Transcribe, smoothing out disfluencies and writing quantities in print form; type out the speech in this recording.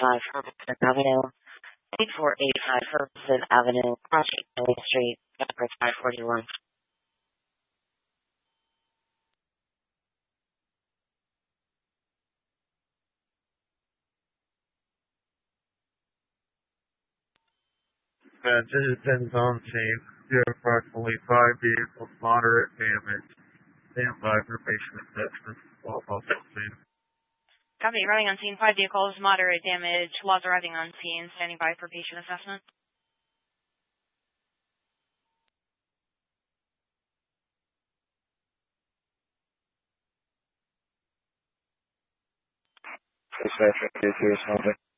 845 Herbertson Avenue, 8485 Herbertson Avenue, Project Kelly Street, Edward 541. Attention on scene. There are approximately 5 vehicles, moderate damage. Stand by for patient assessment. All possible scene. Copy. Arriving on scene. 5 vehicles, moderate damage. Laws arriving on scene. Standing by for patient assessment. Dispatch, 2 something.